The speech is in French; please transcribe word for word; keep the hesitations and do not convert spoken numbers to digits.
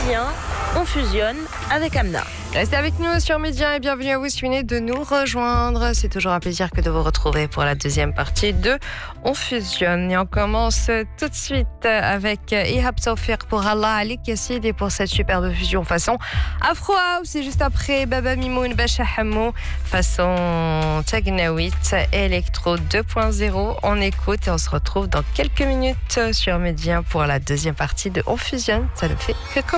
Média, on fusionne avec Amna. Restez avec nous sur Média et bienvenue à vous si vous venez de nous rejoindre. C'est toujours un plaisir que de vous retrouver pour la deuxième partie de On fusionne. Et on commence tout de suite avec Ihab Tawfiq pour Allah Alik Yassid et pour cette superbe fusion façon Afro House. Et juste après Baba Mimoun Bacha Hamou façon Tagnawit Electro deux point zéro. On écoute et on se retrouve dans quelques minutes sur Média pour la deuxième partie de On fusionne. Ça ne fait que commencer.